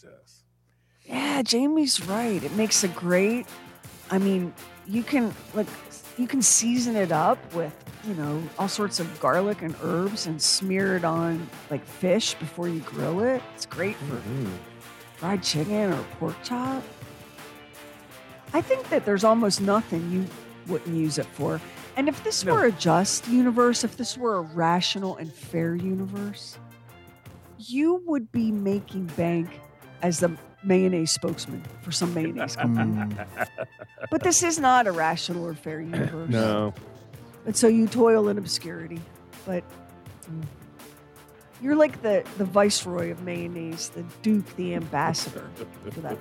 does. Yeah, Jamie's right. It makes a great. I mean, you can season it up with all sorts of garlic and herbs and smear it on like fish before you grill it. It's great for fried chicken or pork chop. I think that there's almost nothing you wouldn't use it for. And if this were a just universe, if this were a rational and fair universe, you would be making bank as the mayonnaise spokesman for some mayonnaise company. But this is not a rational or fair universe. No. And so you toil in obscurity. But you're like the viceroy of mayonnaise, the duke, the ambassador for that.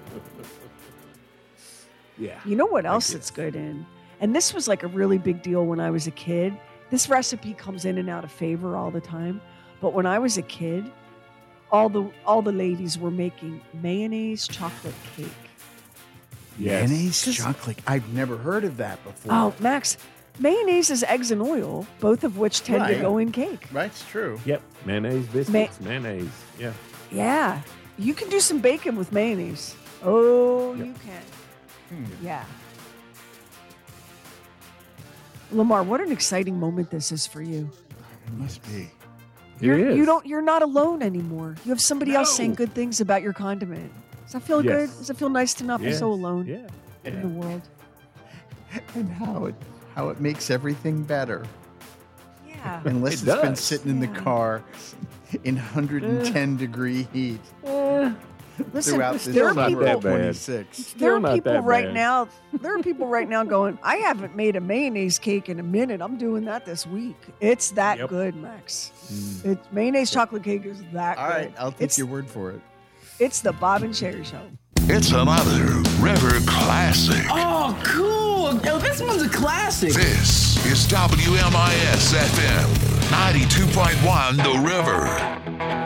Yeah. You know what else it's good in? And this was like a really big deal when I was a kid. This recipe comes in and out of favor all the time. But when I was a kid, all the ladies were making mayonnaise chocolate cake. Yes. Mayonnaise chocolate. I've never heard of that before. Oh, Max, mayonnaise is eggs and oil, both of which tend to go in cake. That's true. Yep. Mayonnaise biscuits. Mayonnaise. Yeah. Yeah. You can do some bacon with mayonnaise. Oh, you can. Yeah. Lamar, what an exciting moment this is for you. It must be. You're not alone anymore. You have somebody else saying good things about your condiment. Does that feel good? Does it feel nice to not be so alone in the world? And how it makes everything better. Yeah. Unless it's been sitting in the car in 110 degree heat. Listen, throughout this there are summer people, of 26. there are people right now. There are people right now going, I haven't made a mayonnaise cake in a minute. I'm doing that this week. It's that good, Max. Mayonnaise chocolate cake is that good. All right, I'll take your word for it. It's the Bob and Sherry Show. It's another River Classic. Oh, cool. Yo, this one's a classic. This is WMIS FM 92.1 The River.